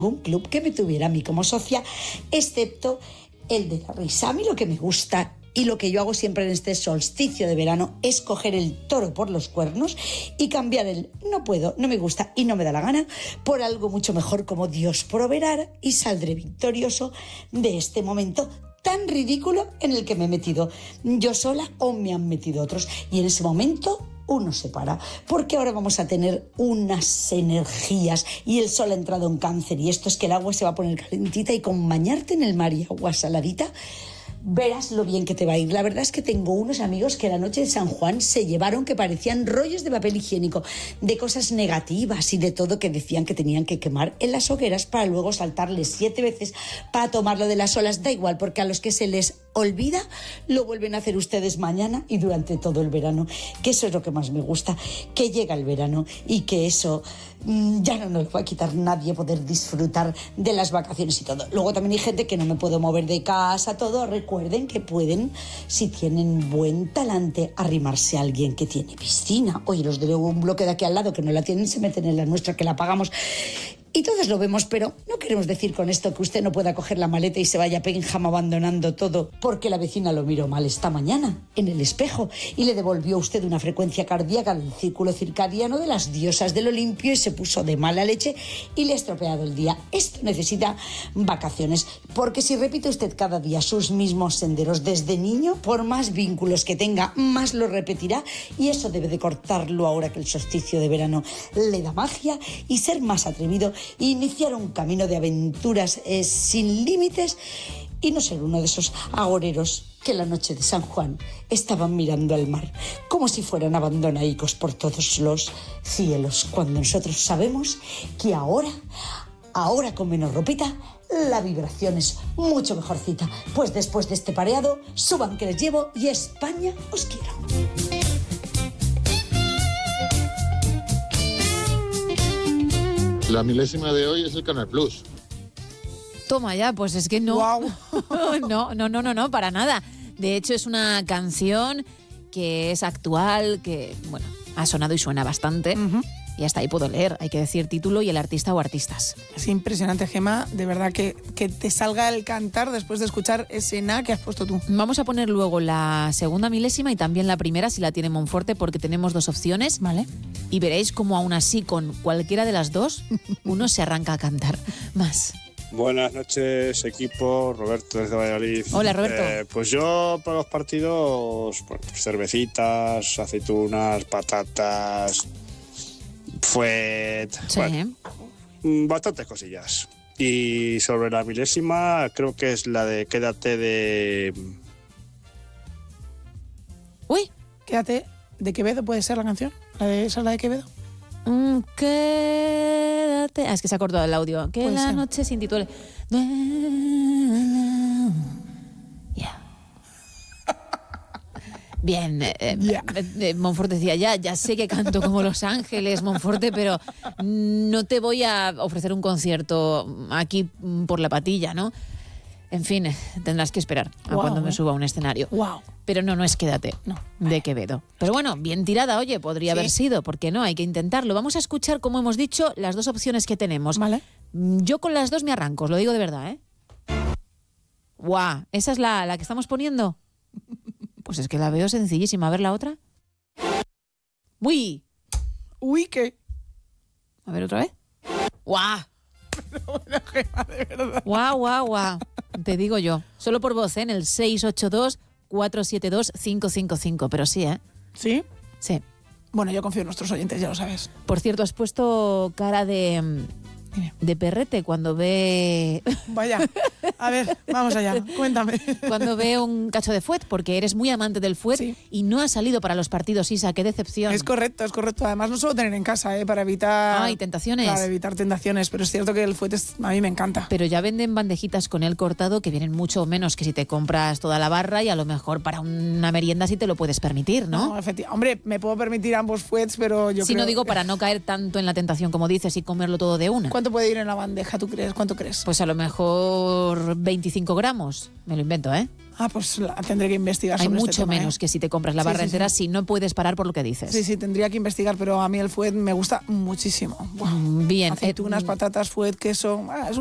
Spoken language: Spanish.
un club que me tuviera a mí como socia, excepto el de la risa. A mí lo que me gusta y lo que yo hago siempre en este solsticio de verano es coger el toro por los cuernos y cambiar el no puedo, no me gusta y no me da la gana por algo mucho mejor como Dios proveerá, y saldré victorioso de este momento tan ridículo en el que me he metido yo sola o me han metido otros. Y en ese momento uno se para, porque ahora vamos a tener unas energías y el sol ha entrado en Cáncer y esto es que el agua se va a poner calentita y con bañarte en el mar y agua saladita verás lo bien que te va a ir. La verdad es que tengo unos amigos que la noche de San Juan se llevaron que parecían rollos de papel higiénico, de cosas negativas y de todo que decían que tenían que quemar en las hogueras para luego saltarles 7 veces para tomarlo de las olas. Da igual, porque a los que se les olvida lo vuelven a hacer ustedes mañana y durante todo el verano, que eso es lo que más me gusta, que llega el verano y que eso ya no nos va a quitar nadie poder disfrutar de las vacaciones y todo. Luego también hay gente que no me puedo mover de casa, todo. Recuerden que pueden, si tienen buen talante, arrimarse a alguien que tiene piscina. Oye, los de un bloque de aquí al lado que no la tienen se meten en la nuestra, que la pagamos. Y todos lo vemos, pero no queremos decir con esto que usted no pueda coger la maleta y se vaya a Penham abandonando todo, porque la vecina lo miró mal esta mañana en el espejo y le devolvió a usted una frecuencia cardíaca del círculo circadiano de las diosas del Olimpio y se puso de mala leche y le ha estropeado el día. Esto necesita vacaciones, porque si repite usted cada día sus mismos senderos desde niño, por más vínculos que tenga, más lo repetirá, y eso debe de cortarlo ahora que el solsticio de verano le da magia, y ser más atrevido, iniciar un camino de aventuras sin límites y no ser uno de esos agoreros que la noche de San Juan estaban mirando al mar como si fueran abandonadicos por todos los cielos, cuando nosotros sabemos que ahora con menos ropita la vibración es mucho mejorcita. Pues después de este pareado, suban que les llevo y España os quiero. La milésima de hoy es el Canal Plus. Toma ya, pues es que no. Wow. No, para nada. De hecho, es una canción que es actual, que, bueno, ha sonado y suena bastante. Uh-huh. Y hasta ahí puedo leer, hay que decir título y el artista o artistas. Es impresionante, Gemma, de verdad que te salga el cantar después de escuchar ese na que has puesto tú. Vamos a poner luego la segunda milésima y también la primera, si la tiene Monforte, porque tenemos 2 opciones. Vale. Y veréis cómo aún así, con cualquiera de las dos, uno se arranca a cantar más. Buenas noches, equipo. Roberto desde Valladolid. Hola, Roberto. Pues yo para los partidos, pues cervecitas, aceitunas, patatas, fuet, sí. Bueno, bastantes cosillas. Y sobre la milésima, creo que es la de Quédate de... Uy, Quédate de Quevedo, ¿puede ser la canción? ¿Esa es la de Quevedo? Quédate... es que se ha cortado el audio. Que la noche sin título. Bien, Monforte decía, ya sé que canto como Los Ángeles, Monforte, pero no te voy a ofrecer un concierto aquí por la patilla, ¿no? En fin, tendrás que esperar a cuando me suba a un escenario. Wow. Pero no es Quédate, no, de Quevedo. Pero bueno, bien tirada, oye, podría haber sido, ¿por qué no? Hay que intentarlo. Vamos a escuchar, como hemos dicho, las 2 opciones que tenemos. Vale. Yo con las 2 me arranco, os lo digo de verdad, ¿eh? ¡Guau! ¿Esa es la que estamos poniendo? Pues es que la veo sencillísima. A ver la otra. ¡Uy! ¿Uy qué? A ver otra vez. ¡Guau! Una Gemma, de verdad. ¡Guau! Te digo yo. Solo por voz, ¿eh? En el 682-472-555. Pero sí, ¿eh? ¿Sí? Sí. Bueno, yo confío en nuestros oyentes, ya lo sabes. Por cierto, has puesto cara de perrete cuando ve... Vaya, a ver, vamos allá, cuéntame. Cuando ve un cacho de fuet, porque eres muy amante del fuet y no has salido para los partidos, Isa, qué decepción. Es correcto. Además no suelo tener en casa, para evitar... Ay, tentaciones. Para evitar tentaciones, pero es cierto que el fuet a mí me encanta. Pero ya venden bandejitas con él cortado que vienen mucho menos que si te compras toda la barra y a lo mejor para una merienda sí te lo puedes permitir, ¿no? No, efectivamente. Hombre, me puedo permitir ambos fuets, pero yo creo... no digo para no caer tanto en la tentación como dices y comerlo todo de una. ¿Cuánto puede ir en la bandeja, tú crees? ¿Cuánto crees? Pues a lo mejor 25 gramos. Me lo invento, ¿eh? Pues tendré que investigar Hay sobre mucho este tema, menos que si te compras la barra entera, si no puedes parar por lo que dices. Sí, tendría que investigar, pero a mí el fuet me gusta muchísimo. Buah. Bien. Aceitunas, patatas, fuet, queso, es